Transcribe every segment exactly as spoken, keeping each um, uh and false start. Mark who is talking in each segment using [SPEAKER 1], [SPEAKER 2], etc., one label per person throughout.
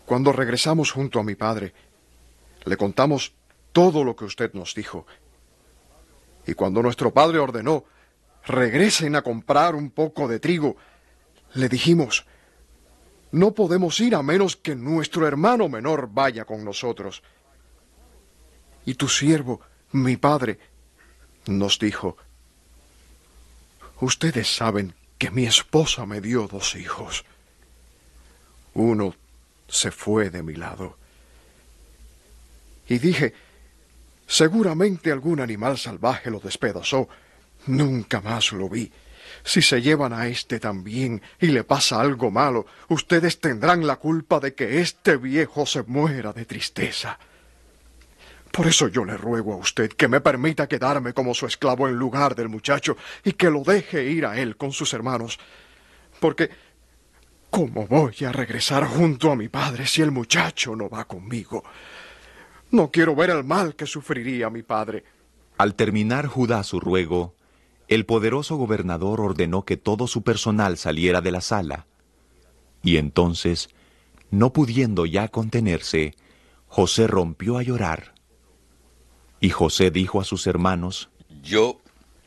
[SPEAKER 1] Cuando regresamos junto a mi padre, le contamos todo lo que usted nos dijo. Y cuando nuestro padre ordenó, regresen a comprar un poco de trigo, le dijimos, no podemos ir a menos que nuestro hermano menor vaya con nosotros. Y tu siervo, mi padre, nos dijo, ustedes saben que mi esposa me dio dos hijos. Uno se fue de mi lado. Y dije, seguramente algún animal salvaje lo despedazó. Nunca más lo vi. Si se llevan a este también y le pasa algo malo, ustedes tendrán la culpa de que este viejo se muera de tristeza. Por eso yo le ruego a usted que me permita quedarme como su esclavo en lugar del muchacho y que lo deje ir a él con sus hermanos. Porque, ¿cómo voy a regresar junto a mi padre si el muchacho no va conmigo? No quiero ver el mal que sufriría mi padre.
[SPEAKER 2] Al terminar Judá su ruego, el poderoso gobernador ordenó que todo su personal saliera de la sala. Y entonces, no pudiendo ya contenerse, José rompió a llorar. Y José dijo a sus hermanos,
[SPEAKER 3] Yo,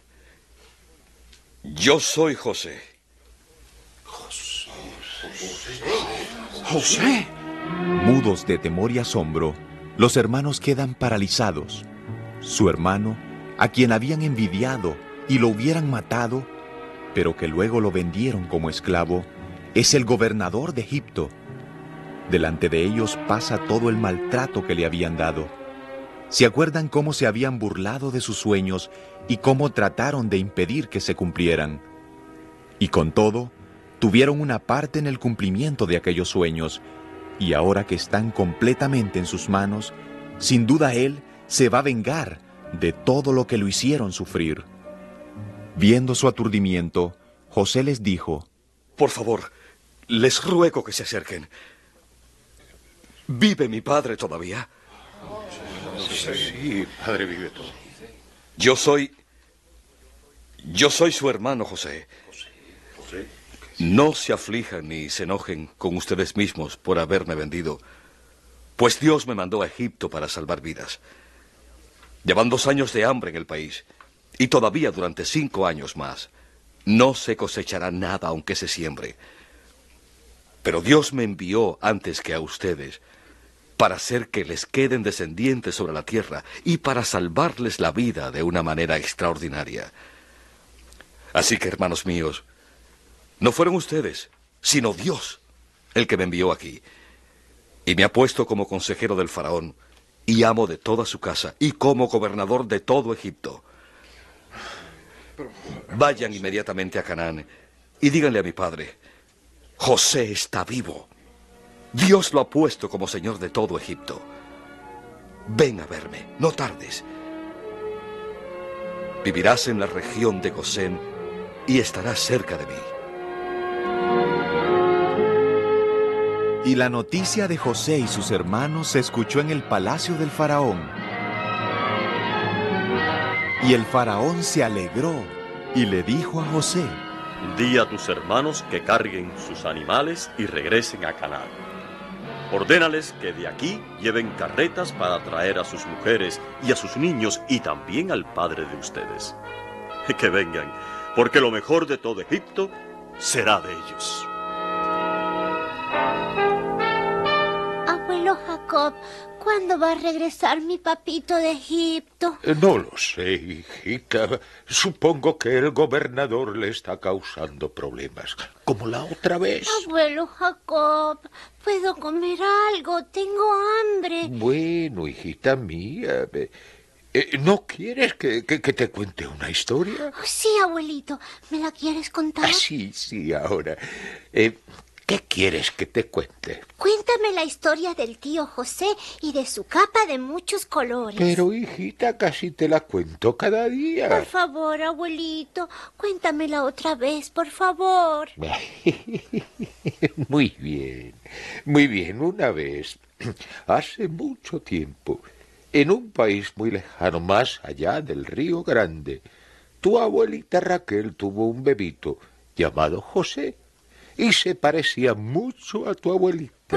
[SPEAKER 3] yo soy José.
[SPEAKER 1] José. José.
[SPEAKER 2] Mudos de temor y asombro, los hermanos quedan paralizados. Su hermano, a quien habían envidiado y lo hubieran matado, pero que luego lo vendieron como esclavo, es el gobernador de Egipto. Delante de ellos pasa todo el maltrato que le habían dado. ¿Se acuerdan cómo se habían burlado de sus sueños y cómo trataron de impedir que se cumplieran? Y con todo, tuvieron una parte en el cumplimiento de aquellos sueños, y ahora que están completamente en sus manos, sin duda él se va a vengar de todo lo que lo hicieron sufrir. Viendo su aturdimiento, José les dijo,
[SPEAKER 3] Por favor, les ruego que se acerquen. ¿Vive mi padre todavía?
[SPEAKER 4] Sí, padre, vive todo.
[SPEAKER 3] Yo soy... Yo soy su hermano José. No se aflijan ni se enojen con ustedes mismos por haberme vendido, pues Dios me mandó a Egipto para salvar vidas. Llevan dos años de hambre en el país, y todavía durante cinco años más. No se cosechará nada aunque se siembre. Pero Dios me envió antes que a ustedes, para hacer que les queden descendientes sobre la tierra y para salvarles la vida de una manera extraordinaria. Así que, hermanos míos, no fueron ustedes, sino Dios el que me envió aquí. Y me ha puesto como consejero del faraón y amo de toda su casa y como gobernador de todo Egipto. Vayan inmediatamente a Canaán y díganle a mi padre, José está vivo. Dios lo ha puesto como señor de todo Egipto. Ven a verme, no tardes. Vivirás en la región de Gosén y estarás cerca de mí.
[SPEAKER 2] Y la noticia de José y sus hermanos se escuchó en el palacio del faraón. Y el faraón se alegró y le dijo a José,
[SPEAKER 5] Di a tus hermanos que carguen sus animales y regresen a Canaán. Ordénales que de aquí lleven carretas para traer a sus mujeres y a sus niños y también al padre de ustedes. Que vengan, porque lo mejor de todo Egipto será de ellos.
[SPEAKER 6] Abuelo Jacob, ¿cuándo va a regresar mi papito de Egipto?
[SPEAKER 4] No lo sé, hijita. Supongo que el gobernador le está causando problemas, como la otra vez.
[SPEAKER 6] Abuelo Jacob, ¿puedo comer algo? Tengo hambre.
[SPEAKER 4] Bueno, hijita mía, eh, ¿no quieres que, que, que te cuente una historia?
[SPEAKER 6] Sí, abuelito, ¿me la quieres contar?
[SPEAKER 4] Ah, sí, sí, ahora. Eh, ¿Qué quieres que te cuente?
[SPEAKER 6] Cuéntame la historia del tío José y de su capa de muchos colores.
[SPEAKER 4] Pero, hijita, casi te la cuento cada día.
[SPEAKER 6] Por favor, abuelito, cuéntamela otra vez, por favor.
[SPEAKER 4] Muy bien, muy bien. Una vez, hace mucho tiempo, en un país muy lejano, más allá del Río Grande, tu abuelita Raquel tuvo un bebito llamado José. Y se parecía mucho a tu abuelita.